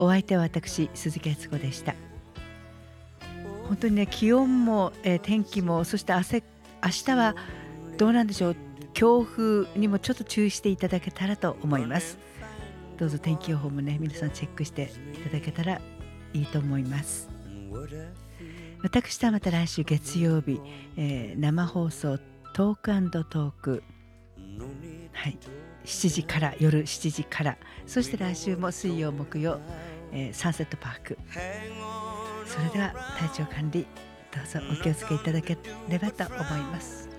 お相手は私鈴木悦子でした。本当にね、気温も、天気も、そして明日はどうなんでしょう。強風にもちょっと注意していただけたらと思います。どうぞ天気予報もね、皆さんチェックしていただけたらいいと思います。私とはまた来週月曜日、生放送トーク&トーク、はい、7時から夜7時から、そして来週も水曜木曜、サンセットパーク。それでは体調管理どうぞお気をつけいただければと思います。